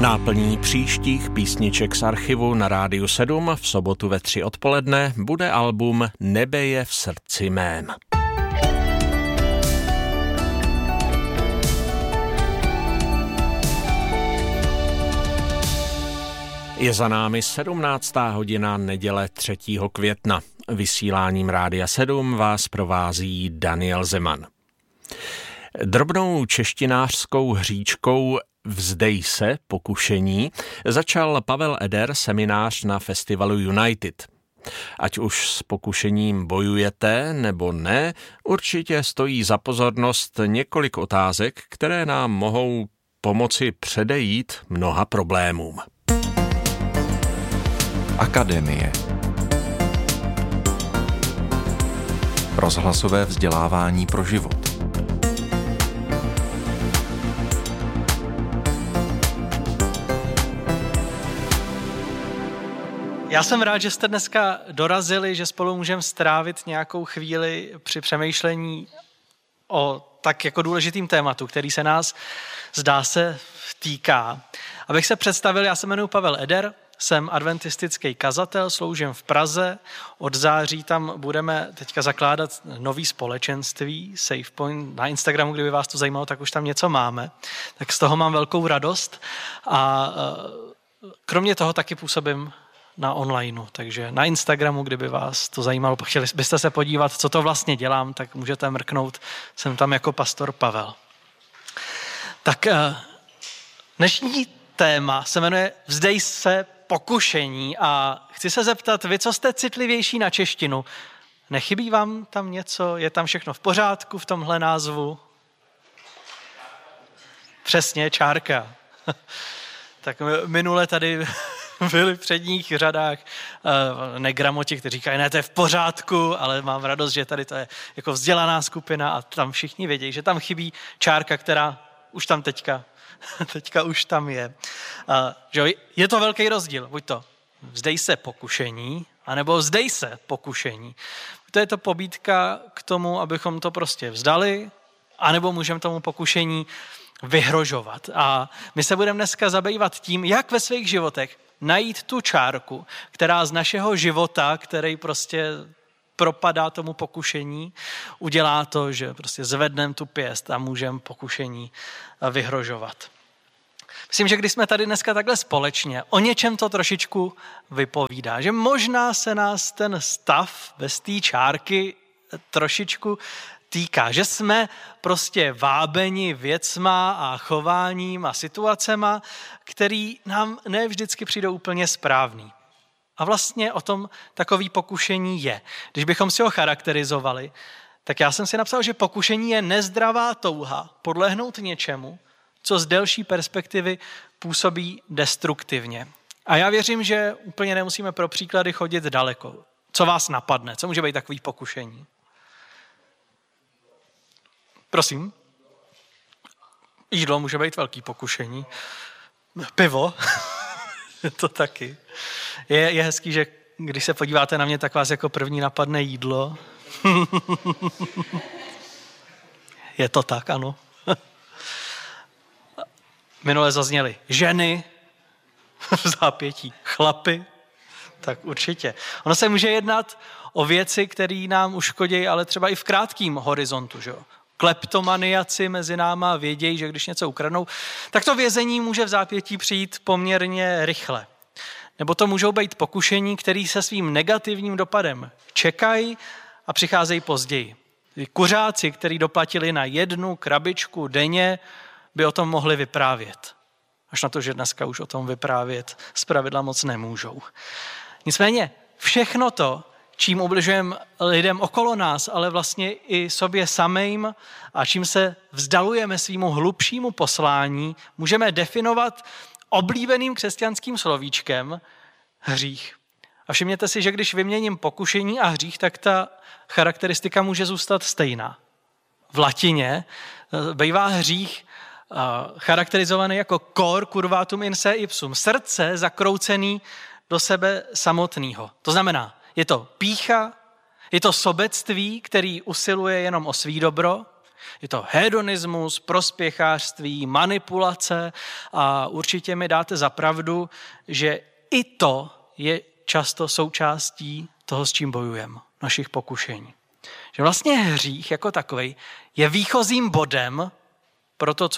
Náplní příštích písniček z archivu na Rádiu 7 v sobotu ve 3 odpoledne bude album Nebe je v srdci mém. Je za námi 17. hodina neděle 3. května. Vysíláním Rádia 7 vás provází Daniel Zeman. Drobnou češtinářskou hříčkou Vzdej se pokušení začal Pavel Eder seminář na festivalu United. Ať už s pokušením bojujete nebo ne, určitě stojí za pozornost několik otázek, které nám mohou pomoci předejít mnoha problémům. Akademie. Rozhlasové vzdělávání pro život. Já jsem rád, že jste dneska dorazili, že spolu můžeme strávit nějakou chvíli při přemýšlení o tak jako důležitým tématu, který se nás, zdá se, týká. Abych se představil, já se jmenuji Pavel Eder, jsem adventistický kazatel, sloužím v Praze. Od září tam budeme teďka zakládat nový společenství, SafePoint. Na Instagramu, kdyby vás to zajímalo, tak už tam něco máme. Tak z toho mám velkou radost. A kromě toho taky působím na onlineu, takže na Instagramu, kdyby vás to zajímalo, chtěli byste se podívat, co to vlastně dělám, tak můžete mrknout, jsem tam jako pastor Pavel. Tak dnešní téma se jmenuje Vzdej se pokušení a chci se zeptat, vy, co jste citlivější na češtinu, nechybí vám tam něco? Je tam všechno v pořádku v tomhle názvu? Přesně, čárka. Tak minule tady byli v předních řadách negramoti, kteří říkají, ne, to je v pořádku, ale mám radost, že tady to je jako vzdělaná skupina a tam všichni vědí, že tam chybí čárka, která už tam teďka už tam je. Že je to velký rozdíl, buď to vzdej se pokušení, anebo vzdej se pokušení. To je to pobídka k tomu, abychom to prostě vzdali, anebo můžeme tomu pokušení vyhrožovat. A my se budeme dneska zabývat tím, jak ve svých životech najít tu čárku, která z našeho života, který prostě propadá tomu pokušení, udělá to, že prostě zvedneme tu pěst a můžeme pokušení vyhrožovat. Myslím, že když jsme tady dneska takhle společně, o něčem to trošičku vypovídá, že možná se nás ten stav bez té čárky trošičku týká, že jsme prostě vábeni věcma a chováním a situacema, který nám ne vždycky přijdou úplně správný. A vlastně o tom takový pokušení je. Když bychom si ho charakterizovali, tak já jsem si napsal, že pokušení je nezdravá touha podlehnout něčemu, co z delší perspektivy působí destruktivně. A já věřím, že úplně nemusíme pro příklady chodit daleko. Co vás napadne? Co může být takový pokušení? Prosím? Jídlo může být velký pokušení. Pivo? To taky. Je hezký, že když se podíváte na mě, tak vás jako první napadne jídlo. Je to tak, ano. Minule zazněly ženy v zápětí, chlapy, tak určitě. Ono se může jednat o věci, které nám uškodí, ale třeba i v krátkém horizontu, že jo. Kleptomaniaci mezi náma vědějí, že když něco ukradnou, tak to vězení může v zápětí přijít poměrně rychle. Nebo to můžou být pokušení, které se svým negativním dopadem čekají a přicházejí později. Kuřáci, kteří doplatili na 1 krabičku denně, by o tom mohli vyprávět. Až na to, že dneska už o tom vyprávět zpravidla moc nemůžou. Nicméně všechno to, čím ubližujeme lidem okolo nás, ale vlastně i sobě samým a čím se vzdalujeme svýmu hlubšímu poslání, můžeme definovat oblíbeným křesťanským slovíčkem hřích. A všimněte si, že když vyměním pokušení a hřích, tak ta charakteristika může zůstat stejná. V latině bývá hřích charakterizovaný jako cor curvatum in se ipsum, srdce zakroucený do sebe samotného. To znamená, je to pýcha, je to sobectví, který usiluje jenom o svý dobro, Je to hedonismus, prospěchářství, manipulace a určitě mi dáte za pravdu, že i to je často součástí toho, s čím bojujeme, našich pokušení. Že vlastně hřích jako takovej je výchozím bodem pro to,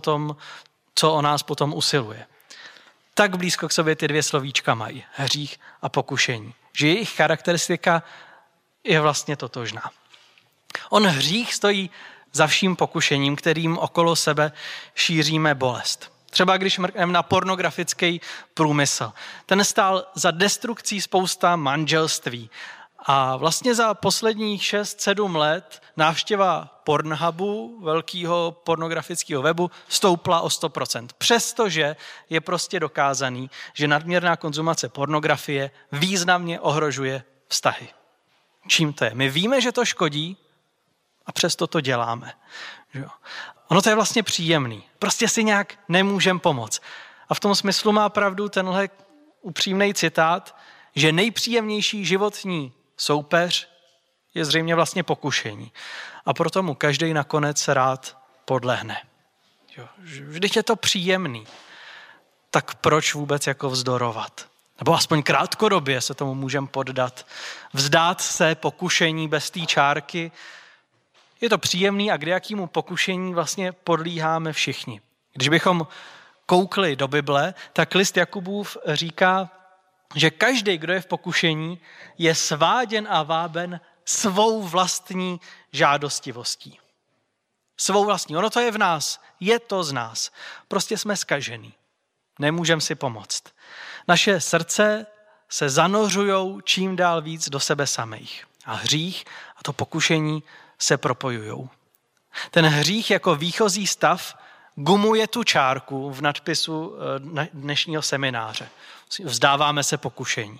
co o nás potom usiluje. Tak blízko k sobě ty dvě slovíčka mají, hřích a pokušení. Že jejich charakteristika je vlastně totožná. On hřích stojí za vším pokušením, kterým okolo sebe šíříme bolest. Třeba když mrkneme na pornografický průmysl. Ten stál za destrukcí spousta manželství. A vlastně za posledních 6-7 let návštěva Pornhubu, velkého pornografického webu, stoupla o 100%. Přestože je prostě dokázaný, že nadměrná konzumace pornografie významně ohrožuje vztahy. Čím to je? My víme, že to škodí a přesto to děláme. Ono to je vlastně příjemný. Prostě si nějak nemůžeme pomoct. A v tom smyslu má pravdu tenhle upřímný citát, že nejpříjemnější životní soupeř je zřejmě vlastně pokušení. A proto mu každý nakonec rád podlehne. Vždyť je to příjemný. Tak proč vůbec jako vzdorovat? Nebo aspoň krátkodobě se tomu můžeme poddat. Vzdát se pokušení bez té čárky. Je to příjemný a k jakýmu pokušení vlastně podlíháme všichni. Když bychom koukli do Bible, tak list Jakubův říká, že každý, kdo je v pokušení, je sváděn a váben svou vlastní žádostivostí. Svou vlastní. Ono to je v nás. Je to z nás. Prostě jsme zkažený. Nemůžeme si pomoct. Naše srdce se zanořujou čím dál víc do sebe samých. A hřích a to pokušení se propojujou. Ten hřích jako výchozí stav gumuje tu čárku v nadpisu dnešního semináře. Vzdáváme se pokušení.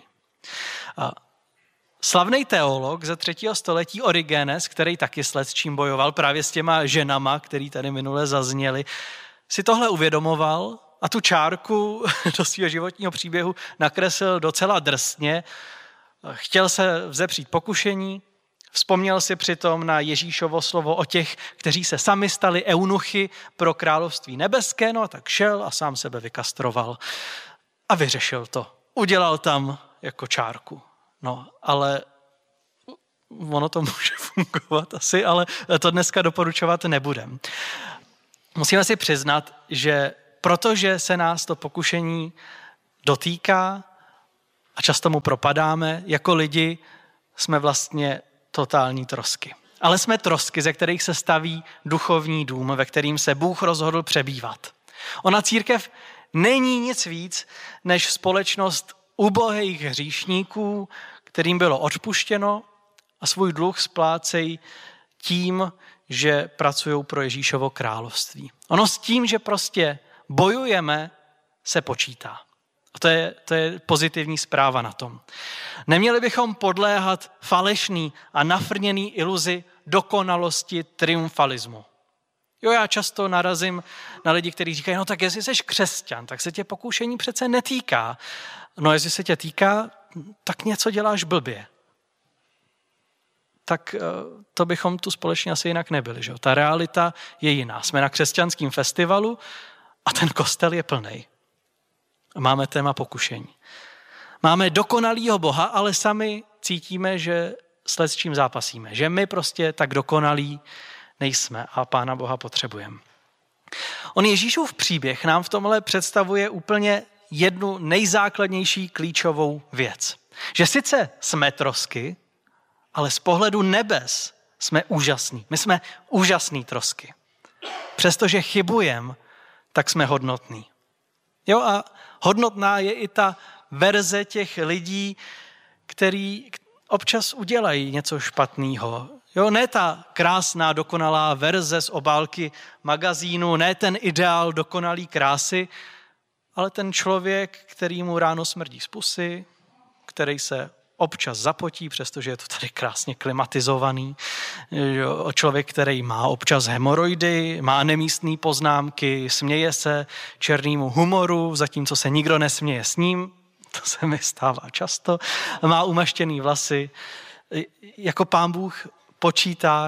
Slavný teolog ze 3. století Origenes, který taky s čím bojoval právě s těma ženama, který tady minule zazněli, si tohle uvědomoval a tu čárku do svého životního příběhu nakreslil docela drsně. Chtěl se vzepřít pokušení, vzpomněl si přitom na Ježíšovo slovo o těch, kteří se sami stali eunuchy pro království nebeské, no tak šel a sám sebe vykastroval a vyřešil to. Udělal tam jako čárku. No, ale ono to může fungovat asi, ale to dneska doporučovat nebudem. Musíme si přiznat, že protože se nás to pokušení dotýká a často mu propadáme, jako lidi jsme vlastně totální trosky. Ale jsme trosky, ze kterých se staví duchovní dům, ve kterým se Bůh rozhodl přebývat. Ona církev není nic víc než společnost ubohých hříšníků, kterým bylo odpuštěno a svůj dluh splácejí tím, že pracují pro Ježíšovo království. Ono s tím, že prostě bojujeme, se počítá. A to je pozitivní zpráva na tom. Neměli bychom podléhat falešný a nafrněný iluzi dokonalosti triumfalismu. Jo, já často narazím na lidi, kteří říkají, no tak jestli jsi křesťan, tak se tě pokušení přece netýká. No jestli se tě týká, tak něco děláš blbě. Tak to bychom tu společně asi jinak nebyli. Že? Ta realita je jiná. Jsme na křesťanském festivalu a ten kostel je plnej. Máme téma pokušení. Máme dokonalýho Boha, ale sami cítíme, že s čím zápasíme. Že my prostě tak dokonalí nejsme a Pána Boha potřebujeme. On Ježíšův příběh nám v tomhle představuje úplně jednu nejzákladnější klíčovou věc. Že sice jsme trosky, ale z pohledu nebes jsme úžasní. My jsme úžasný trosky. Přestože chybujeme, tak jsme hodnotní. Jo, a hodnotná je i ta verze těch lidí, který občas udělají něco špatného. Jo, ne ta krásná, dokonalá verze z obálky magazínu, ne ten ideál dokonalý krásy, ale ten člověk, který mu ráno smrdí z pusy, který se občas zapotí, přestože je to tady krásně klimatizovaný. Jo, člověk, který má občas hemoroidy, má nemístné poznámky, směje se černému humoru, zatímco se nikdo nesměje s ním, to se mi stává často, má umaštěný vlasy. Jako Pán Bůh počítá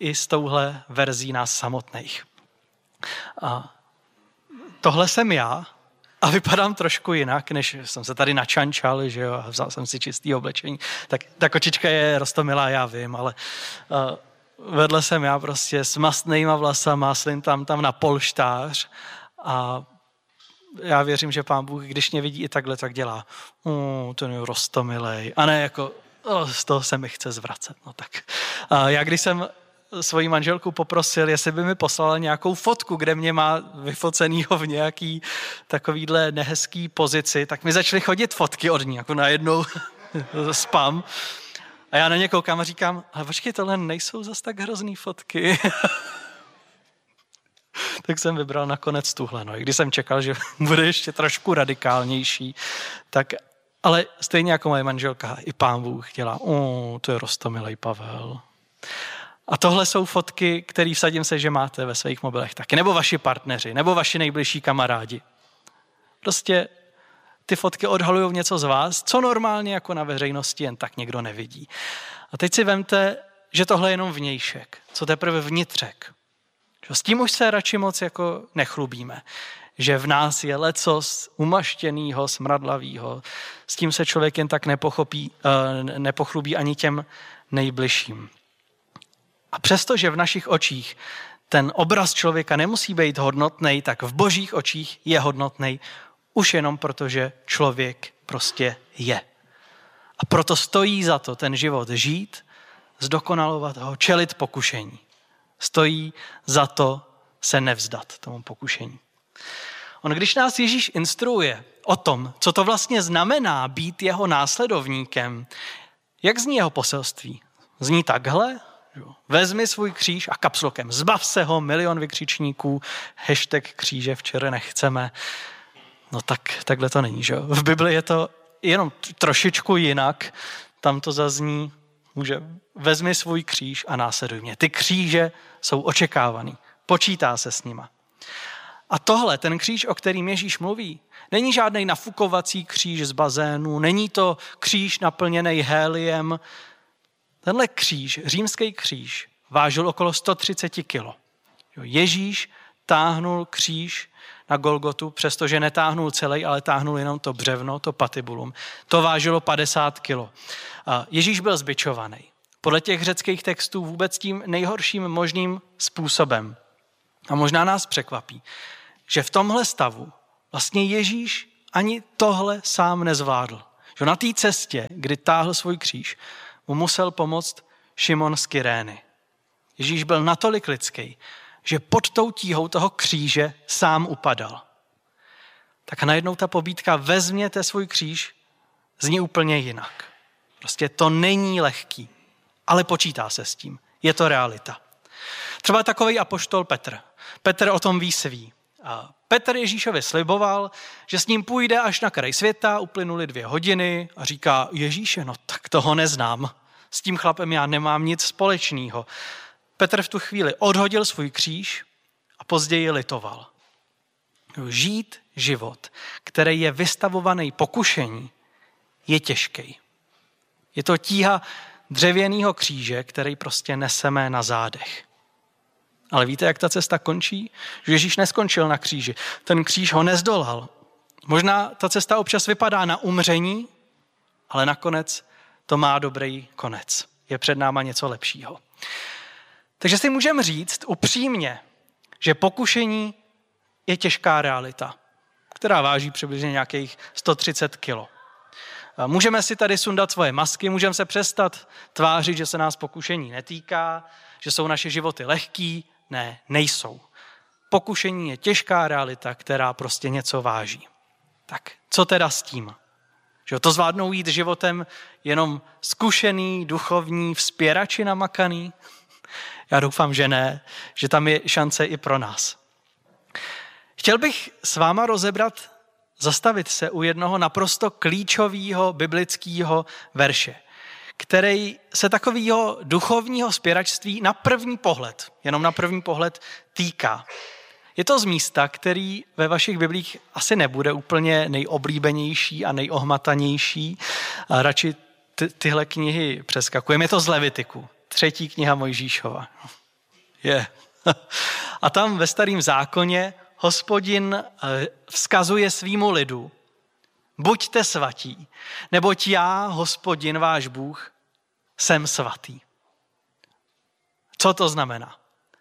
i s touhle verzí nás samotných. A tohle jsem já a vypadám trošku jinak, než jsem se tady načančal, že jo, a vzal jsem si čistý oblečení. Tak ta kočička je roztomilá, já vím, ale vedle jsem já prostě s mastnejma vlasama, slím tam na polštář a já věřím, že Pán Bůh, když mě vidí i takhle, tak dělá, ten je roztomilej. A ne jako, z toho se mi chce zvracet. No tak. A já když jsem svoji manželku poprosil, jestli by mi poslala nějakou fotku, kde mě má vyfocenýho v nějaký takovýhle nehezký pozici, tak mi začaly chodit fotky od ní, jako najednou spam. A já na ně koukám a říkám, ale počkej, tohle nejsou zas tak hrozný fotky. Tak jsem vybral nakonec tuhle. No. I když jsem čekal, že bude ještě trošku radikálnější, tak, ale stejně jako moje manželka, i Pán Bůh dělá, to je roztomilej Pavel. A tohle jsou fotky, které vsadím se, že máte ve svých mobilech taky. Nebo vaši partneři, nebo vaši nejbližší kamarádi. Prostě ty fotky odhalují něco z vás, co normálně jako na veřejnosti jen tak někdo nevidí. A teď si vemte, že tohle je jenom vnějšek, co teprve vnitřek. S tím už se radši moc jako nechlubíme, že v nás je lecos umaštěnýho, smradlavýho. S tím se člověk jen tak nepochlubí ani těm nejbližším. A přesto, že v našich očích ten obraz člověka nemusí být hodnotnej, tak v Božích očích je hodnotnej už jenom proto, že člověk prostě je. A proto stojí za to ten život žít, zdokonalovat ho, čelit pokušení. Stojí za to se nevzdat tomu pokušení. Když nás Ježíš instruuje o tom, co to vlastně znamená být jeho následovníkem, jak zní jeho poselství? Zní takhle? Vezmi svůj kříž a kapslokem zbav se ho, 1 000 000 vykřičníků, #kříže včera nechceme. No takhle to není, že? V Bibli je to jenom trošičku jinak. Tam to zazní, vezmi svůj kříž a následuj mě. Ty kříže jsou očekávaný. Počítá se s nima. A tohle, ten kříž, o kterým Ježíš mluví, není žádný nafukovací kříž z bazénu, není to kříž naplněný héliem. Tenhle kříž, římský kříž, vážil okolo 130 kilo. Ježíš táhnul kříž na Golgotu, přestože netáhnul celý, ale táhnul jenom to břevno, to patibulum. To vážilo 50 kilo. Ježíš byl zbičovaný. Podle těch řeckých textů vůbec tím nejhorším možným způsobem. A možná nás překvapí, že v tomhle stavu vlastně Ježíš ani tohle sám nezvládl. Že na té cestě, kdy táhl svůj kříž, mu musel pomoct Šimon z Kyrény. Ježíš byl natolik lidský, že pod tou tíhou toho kříže sám upadal. Tak najednou ta pobídka vezměte svůj kříž zní úplně jinak. Prostě to není lehký, ale počítá se s tím. Je to realita. Třeba takový apoštol Petr. Petr o tom ví svý. A Petr Ježíšovi sliboval, že s ním půjde až na kraj světa, uplynuly 2 hodiny a říká, Ježíše, no tak toho neznám. S tím chlapem já nemám nic společného. Petr v tu chvíli odhodil svůj kříž a později litoval. Žít život, který je vystavovaný pokušení, je těžký. Je to tíha dřevěného kříže, který prostě neseme na zádech. Ale víte, jak ta cesta končí? Že Ježíš neskončil na kříži. Ten kříž ho nezdolal. Možná ta cesta občas vypadá na umření, ale nakonec to má dobrý konec. Je před náma něco lepšího. Takže si můžeme říct upřímně, že pokušení je těžká realita, která váží přibližně nějakých 130 kilo. Můžeme si tady sundat svoje masky, můžeme se přestat tvářit, že se nás pokušení netýká, že jsou naše životy lehký. Ne, nejsou. Pokušení je těžká realita, která prostě něco váží. Tak co teda s tím? Že to zvládnou jít životem jenom zkušený, duchovní, vzpěrači namakaný? Já doufám, že ne, že tam je šance i pro nás. Chtěl bych s váma zastavit se u jednoho naprosto klíčového biblického verše, který se takového duchovního vzpěračství na první pohled, jenom na první pohled týká. Je to z místa, který ve vašich biblích asi nebude úplně nejoblíbenější a nejohmatanější. A radši tyhle knihy přeskakujeme. Je to z Levitiku, 3. kniha Mojžíšova. Je. A tam ve Starém zákoně Hospodin vzkazuje svýmu lidu: buďte svatí, neboť já, Hospodin, váš Bůh, jsem svatý. Co to znamená?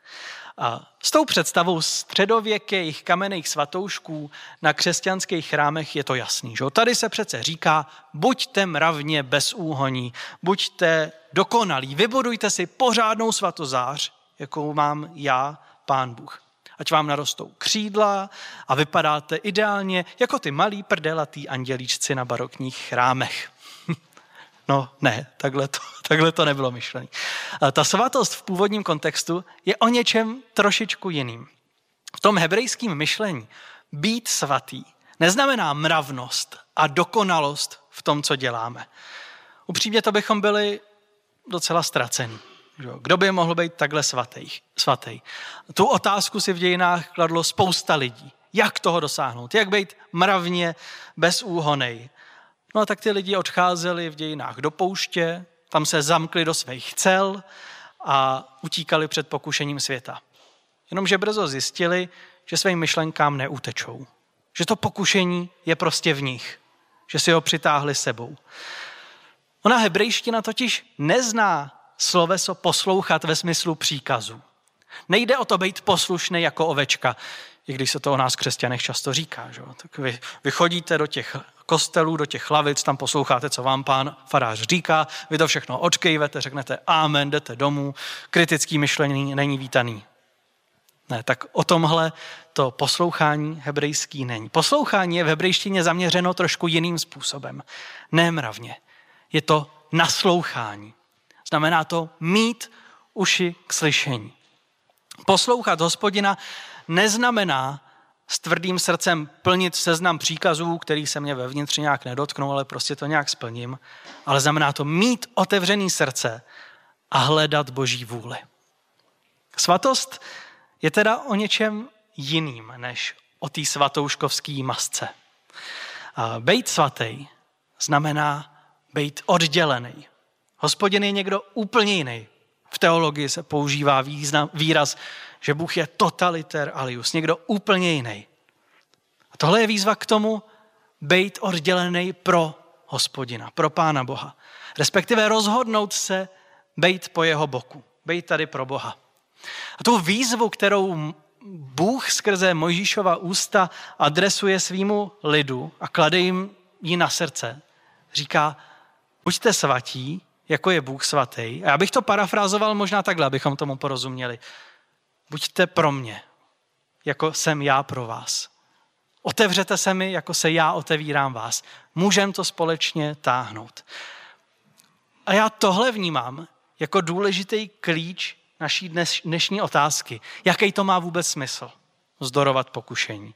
S tou představou středověkých kamenných svatoušků na křesťanských chrámech je to jasný. Že? Tady se přece říká: buďte mravně bezúhonní, buďte dokonalí, vybudujte si pořádnou svatozář, jakou mám já, Pán Bůh. Ať vám narostou křídla a vypadáte ideálně jako ty malí prdelatý andělíčci na barokních chrámech. No ne, takhle to nebylo myšlené. Ta svatost v původním kontextu je o něčem trošičku jiným. V tom hebrejském myšlení být svatý neznamená mravnost a dokonalost v tom, co děláme. Upřímně to bychom byli docela ztracení. Kdo by mohl být takhle svatý? Tu otázku si v dějinách kladlo spousta lidí. Jak toho dosáhnout? Jak být mravně bezúhonej? No a tak ty lidi odcházeli v dějinách do pouště, tam se zamkli do svých cel a utíkali před pokušením světa. Jenomže brzo zjistili, že svým myšlenkám neutečou. Že to pokušení je prostě v nich. Že si ho přitáhli sebou. Ona hebrejština totiž nezná sloveso poslouchat ve smyslu příkazu. Nejde o to být poslušný jako ovečka, i když se to o nás křesťanech často říká. Že? Tak vy chodíte do těch kostelů, do těch lavic, tam posloucháte, co vám pán farář říká, vy to všechno odkejvete, řeknete amen, jdete domů, kritický myšlení není vítaný. Ne, tak o tomhle to poslouchání hebrejský není. Poslouchání je v hebrejštině zaměřeno trošku jiným způsobem. Ne mravně. Je to naslouchání. Znamená to mít uši k slyšení. Poslouchat Hospodina neznamená s tvrdým srdcem plnit seznam příkazů, který se mě vevnitř nějak nedotknou, ale prostě to nějak splním. Ale znamená to mít otevřený srdce a hledat Boží vůli. Svatost je teda o něčem jiným, než o té svatouškovské masce. Bejt svatý znamená být oddělený. Hospodin je někdo úplně jiný. V teologii se používá výraz, že Bůh je totaliter alius, někdo úplně jiný. A tohle je výzva k tomu být oddělený pro Hospodina, pro Pána Boha. Respektive rozhodnout se být po jeho boku, být tady pro Boha. A tu výzvu, kterou Bůh skrze Mojžíšova ústa adresuje svýmu lidu a klade jim ji na srdce, říká: buďte svatí, jako je Bůh svatý. A já bych to parafrázoval možná takhle, abychom tomu porozuměli. Buďte pro mě, jako jsem já pro vás. Otevřete se mi, jako se já otevírám vás. Můžeme to společně táhnout. A já tohle vnímám jako důležitý klíč naší dnešní otázky. Jaký to má vůbec smysl? Vzdorovat pokušení.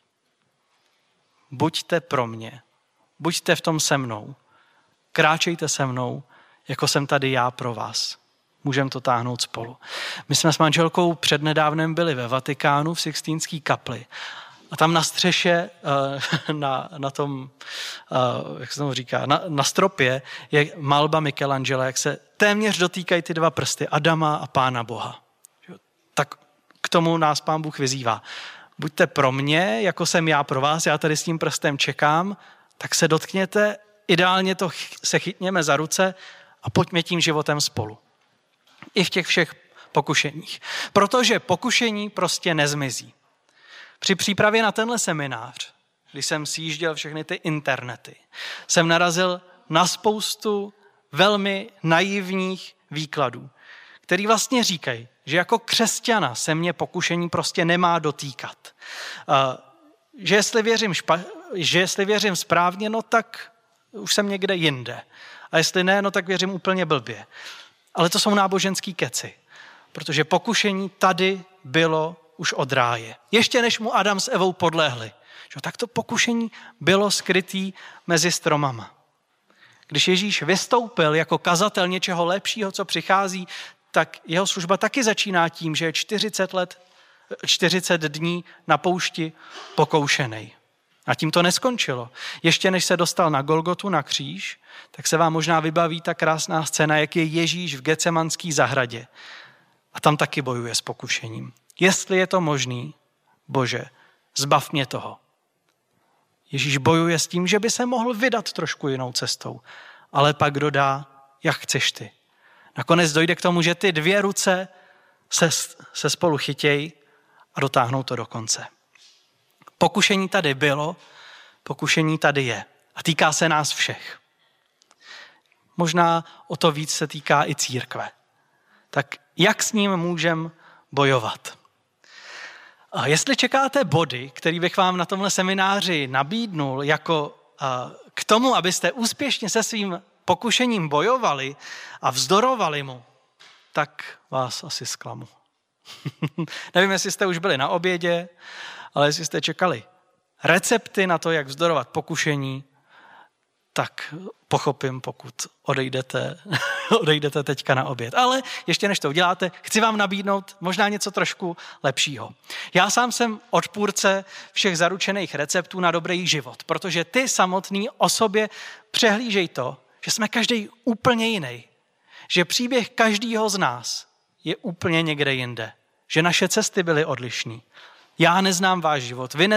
Buďte pro mě. Buďte v tom se mnou. Kráčejte se mnou, jako jsem tady já pro vás. Můžeme to táhnout spolu. My jsme s manželkou přednedávnem byli ve Vatikánu v Sixtínské kapli. A tam na střeše, na tom, jak se to říká, na stropě je malba Michelangela, jak se téměř dotýkají ty dva prsty, Adama a Pána Boha. Tak k tomu nás Pán Bůh vyzývá. Buďte pro mě, jako jsem já pro vás, já tady s tím prstem čekám, tak se dotkněte, ideálně to se chytněme za ruce a pojďme tím životem spolu. I v těch všech pokušeních. Protože pokušení prostě nezmizí. Při přípravě na tenhle seminář, když jsem sjížděl všechny ty internety, jsem narazil na spoustu velmi naivních výkladů, který vlastně říkají, že jako křesťana se mě pokušení prostě nemá dotýkat. Že jestli věřím správně, no tak už jsem někde jinde. A jestli ne, no tak věřím úplně blbě. Ale to jsou náboženský keci, protože pokušení tady bylo už od ráje. Ještě než mu Adam s Evou podlehli. Tak to pokušení bylo skrytý mezi stromama. Když Ježíš vystoupil jako kazatel něčeho lepšího, co přichází, tak jeho služba taky začíná tím, že je 40 dní na poušti pokoušenej. A tím to neskončilo. Ještě než se dostal na Golgotu, na kříž, tak se vám možná vybaví ta krásná scéna, jak je Ježíš v Getsemanské zahradě. A tam taky bojuje s pokušením. Jestli je to možný, Bože, zbav mě toho. Ježíš bojuje s tím, že by se mohl vydat trošku jinou cestou, ale pak dodá, jak chceš ty. Nakonec dojde k tomu, že ty dvě ruce se spolu chytějí a dotáhnou to do konce. Pokušení tady bylo, pokušení tady je a týká se nás všech. Možná o to víc se týká i církve. Tak jak s ním můžeme bojovat? A jestli čekáte body, který bych vám na tomhle semináři nabídnul jako k tomu, abyste úspěšně se svým pokušením bojovali a vzdorovali mu, tak vás asi zklamu. Nevím, jestli jste už byli na obědě, ale jestli jste čekali recepty na to, jak vzdorovat pokušení, tak pochopím, pokud odejdete teďka na oběd. Ale ještě než to uděláte, chci vám nabídnout možná něco trošku lepšího. Já sám jsem odpůrce všech zaručených receptů na dobrý život, protože ty samotný o sobě přehlížej to, že jsme každý úplně jiný, že příběh každého z nás je úplně někde jinde, že naše cesty byly odlišný. Já neznám váš život, vy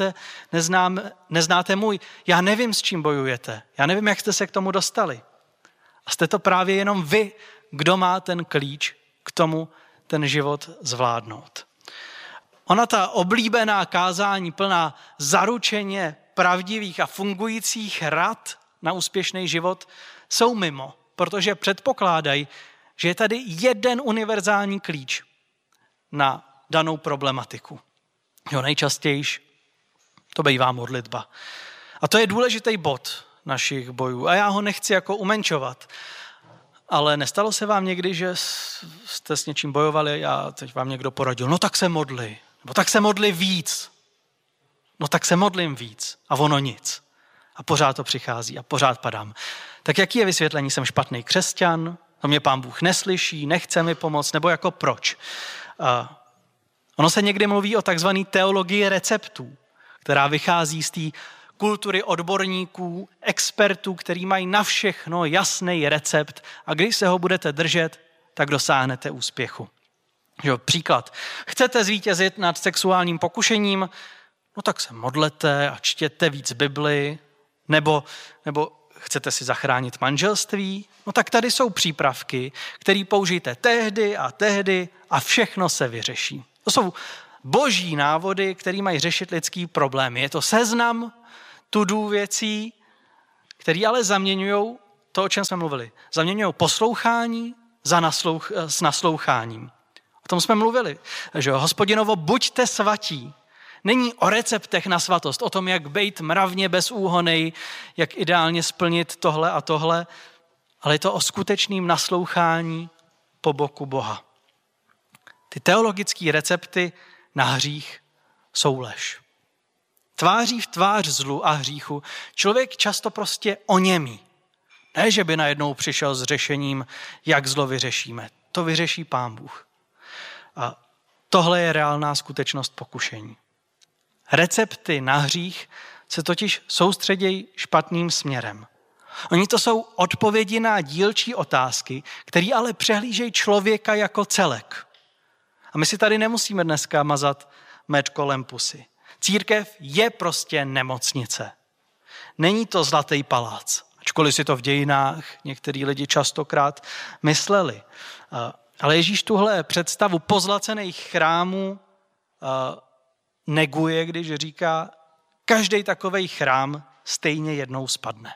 neznáte můj, já nevím, s čím bojujete, já nevím, jak jste se k tomu dostali. A jste to právě jenom vy, kdo má ten klíč k tomu ten život zvládnout. Ona ta oblíbená kázání plná zaručeně pravdivých a fungujících rad na úspěšný život jsou mimo, protože předpokládají, že je tady jeden univerzální klíč na danou problematiku. Jo, nejčastější to bývá modlitba. A to je důležitý bod našich bojů. A já ho nechci jako umenčovat. Ale nestalo se vám někdy, že jste s něčím bojovali a teď vám někdo poradil, no tak se modli, nebo tak se modli víc. No tak se modlím víc. A ono nic. A pořád to přichází a pořád padám. Tak jaký je vysvětlení? Jsem špatný křesťan? To mě Pán Bůh neslyší, nechce mi pomoct, nebo jako proč? Ono se někdy mluví o takzvané teologii receptů, která vychází z té kultury odborníků, expertů, který mají na všechno jasný recept a když se ho budete držet, tak dosáhnete úspěchu. Jo, příklad. Chcete zvítězit nad sexuálním pokušením? No tak se modlete a čtěte víc Bibli, nebo chcete si zachránit manželství? No tak tady jsou přípravky, které použijte tehdy a všechno se vyřeší. To jsou boží návody, které mají řešit lidský problémy. Je to seznam to-do věcí, které ale zaměňují to, o čem jsme mluvili. Zaměňují poslouchání s nasloucháním. O tom jsme mluvili. Že Hospodinovo, buďte svatí. Není o receptech na svatost, o tom, jak být mravně bezúhonej, jak ideálně splnit tohle a tohle, ale je to o skutečným naslouchání po boku Boha. Ty teologické recepty na hřích jsou lež. Tváří v tvář zlu a hříchu člověk často prostě oněmí. Ne, že by najednou přišel s řešením, jak zlo vyřešíme. To vyřeší Pán Bůh. A tohle je reálná skutečnost pokušení. Recepty na hřích se totiž soustředějí špatným směrem. Oni to jsou odpovědi na dílčí otázky, které ale přehlížejí člověka jako celek. A my si tady nemusíme dneska mazat med kolem pusy. Církev je prostě nemocnice. Není to zlatý palác, ačkoliv si to v dějinách některý lidi častokrát mysleli. Ale Ježíš tuhle představu pozlacených chrámů neguje, když říká, každý takovej chrám stejně jednou spadne.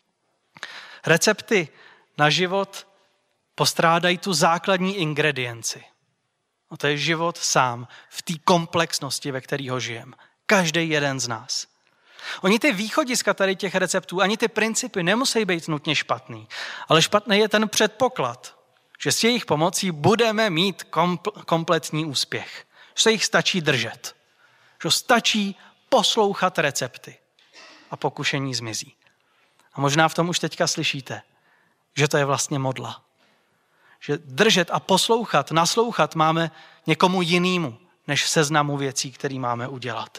Recepty na život postrádají tu základní ingredienci. A to je život sám v té komplexnosti, ve které ho žijeme. Každý jeden z nás. Oni ty východiska tady těch receptů, ani ty principy nemusí být nutně špatný, ale špatný je ten předpoklad, že s jejich pomocí budeme mít kompletní úspěch. Že se jich stačí držet. Že stačí poslouchat recepty a pokušení zmizí. A možná v tom už teďka slyšíte, že to je vlastně modla. Že držet a poslouchat, naslouchat máme někomu jinému, než seznamu věcí, které máme udělat.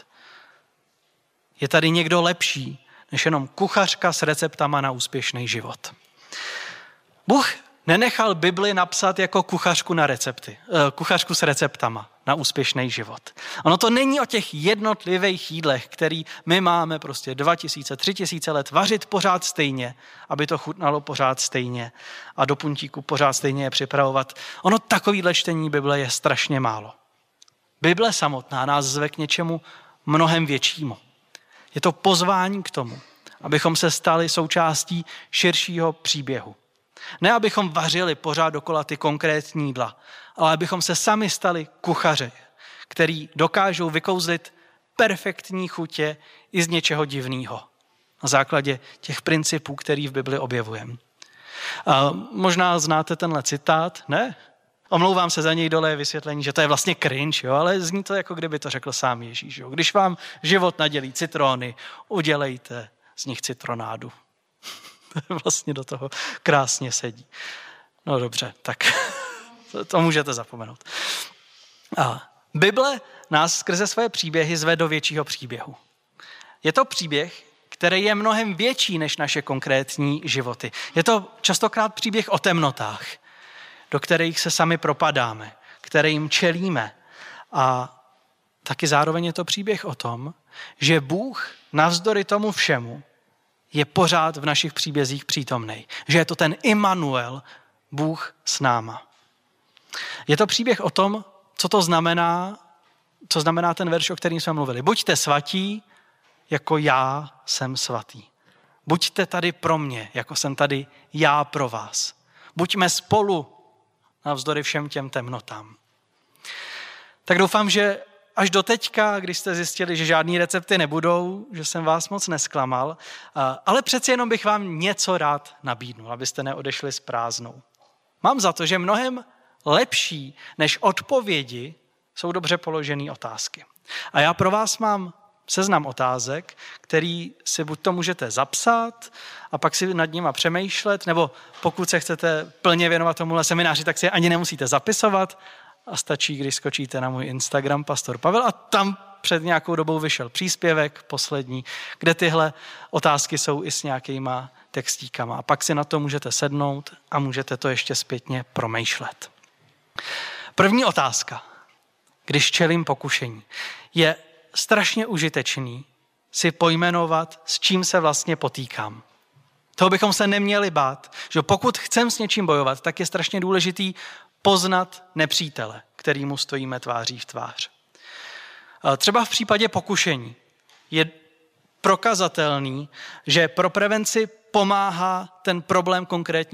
Je tady někdo lepší, než jenom kuchařka s receptama na úspěšný život. Bůh nenechal Bibli napsat jako kuchařku s receptama na úspěšný život. Ono to není o těch jednotlivých jídlech, který my máme prostě 2000, 3000 let vařit pořád stejně, aby to chutnalo pořád stejně a do puntíku pořád stejně je připravovat. Ono takovýhle čtení Bible je strašně málo. Bible samotná nás zve k něčemu mnohem většímu. Je to pozvání k tomu, abychom se stali součástí širšího příběhu. Ne, abychom vařili pořád dokola ty konkrétní jídla, ale abychom se sami stali kuchaři, který dokážou vykouzlit perfektní chutě i z něčeho divného. Na základě těch principů, který v Bibli objevujeme. Možná znáte tenhle citát, ne? Omlouvám se za něj, dole je vysvětlení, že to je vlastně cringe, jo? Ale zní to, jako kdyby to řekl sám Ježíš. Jo? Když vám život nadělí citrony, udělejte z nich citronádu. Vlastně do toho krásně sedí. No dobře, tak to můžete zapomenout. Bible nás skrze své příběhy zve do většího příběhu. Je to příběh, který je mnohem větší než naše konkrétní životy. Je to častokrát příběh o temnotách, do kterých se sami propadáme, kterým čelíme. A taky zároveň je to příběh o tom, že Bůh navzdory tomu všemu je pořád v našich příbězích přítomnej. Že je to ten Immanuel, Bůh s náma. Je to příběh o tom, co znamená ten verš, o kterým jsme mluvili. Buďte svatí, jako já jsem svatý. Buďte tady pro mě, jako jsem tady já pro vás. Buďme spolu navzdory všem těm temnotám. Tak doufám, že až do teďka, když jste zjistili, že žádný recepty nebudou, že jsem vás moc nesklamal, ale přeci jenom bych vám něco rád nabídnul, abyste neodešli s prázdnou. Mám za to, že mnohem lepší než odpovědi jsou dobře položené otázky. A já pro vás mám seznam otázek, který si buď to můžete zapsat a pak si nad nima přemýšlet, nebo pokud se chcete plně věnovat tomuhle semináři, tak si je ani nemusíte zapisovat a stačí, když skočíte na můj Instagram Pastor Pavel a tam před nějakou dobou vyšel příspěvek, poslední, kde tyhle otázky jsou i s nějakýma textíkama. A pak si na to můžete sednout a můžete to ještě zpětně promýšlet. První otázka, když čelím pokušení, je strašně užitečný si pojmenovat, s čím se vlastně potýkám. Toho bychom se neměli bát, že pokud chcem s něčím bojovat, tak je strašně důležitý poznat nepřítele, kterýmu stojíme tváří v tvář. Třeba v případě pokušení je prokazatelný, že pro prevenci pomáhá ten problém konkrétní